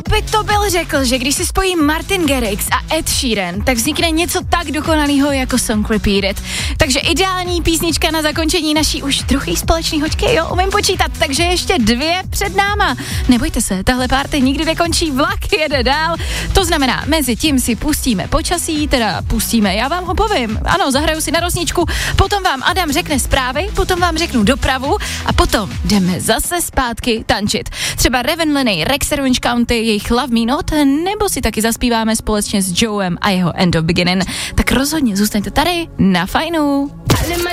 by to byl řekl, že když se spojí Martin Garrix a Ed Sheeran, tak vznikne něco tak dokonalého jako Song Repeat It. Takže ideální písnička na zakončení naší už druhý společný hoďky, jo, umím počítat, takže ještě 2 před náma. Nebojte se, tahle party nikdy nekončí, vlak jede dál. To znamená, mezi tím si pustíme počasí, já vám ho povím. Ano, zahraju si na rosničku, potom vám Adam řekne zprávy, potom vám řeknu dopravu a potom jdeme zase zpátky tančit. Třeba Raven Lenny, Rex Orange County, jejich Love Me Not, nebo si taky zaspíváme společně s Joem a jeho End of Beginning. Tak rozhodně zůstaňte tady na Fajnu.